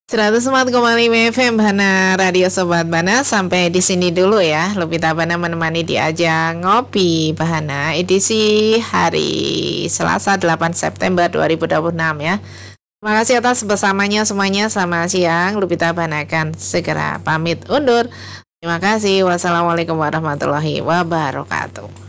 104,5 FM Bana Radio Sobat Bana. Sampai di sini dulu ya. Lupita Bana menemani di ajang ngopi Bahana edisi hari Selasa 8 September 2026 ya. Terima kasih atas bersamanya semuanya. Selamat siang. Lupita Bana akan segera pamit undur. Terima kasih. Wassalamualaikum warahmatullahi wabarakatuh.